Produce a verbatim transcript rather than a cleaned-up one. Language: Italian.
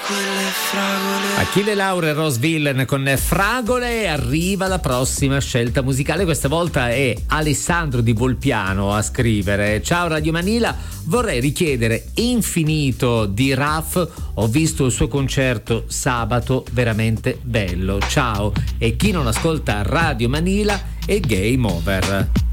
Achille Lauro e Rose Villain con Fragole. Arriva la prossima scelta musicale, questa volta è Alessandro di Volpiano a scrivere: ciao Radio Manila, vorrei richiedere Infinito di Raf, ho visto il suo concerto sabato, veramente bello, ciao. E chi non ascolta Radio Manila è game over.